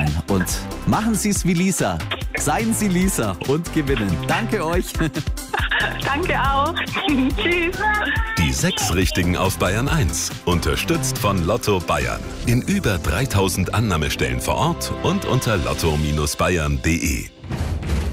sein. Und machen Sie es wie Lisa. Seien Sie Lisa und gewinnen. Danke euch. Danke auch. Tschüss. Die 6 Richtigen auf Bayern 1. Unterstützt von Lotto Bayern. In über 3000 Annahmestellen vor Ort und unter lotto-bayern.de.